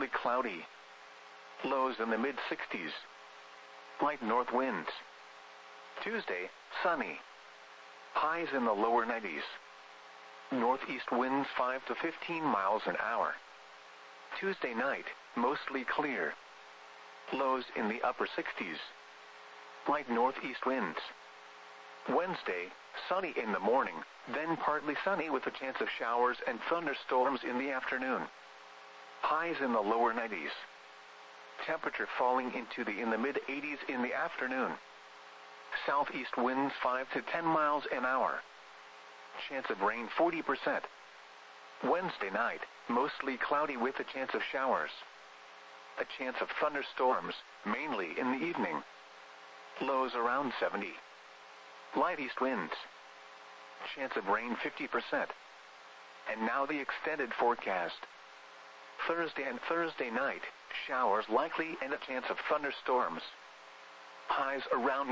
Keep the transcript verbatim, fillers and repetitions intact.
mostly cloudy. Lows in the mid sixties. Light north winds. Tuesday, sunny. Highs in the lower nineties. Northeast winds five to fifteen miles an hour. Tuesday night, mostly clear. Lows in the upper sixties. Light northeast winds. Wednesday, sunny in the morning, then partly sunny with a chance of showers and thunderstorms in the afternoon. Highs in the lower nineties. Temperature falling into the in the mid eighties in the afternoon. Southeast winds five to ten miles an hour. Chance of rain forty percent. Wednesday night, mostly cloudy with a chance of showers. A chance of thunderstorms, mainly in the evening. Lows around seventy. Light east winds. Chance of rain fifty percent. And now the extended forecast. Thursday and Thursday night, showers likely and a chance of thunderstorms. Highs around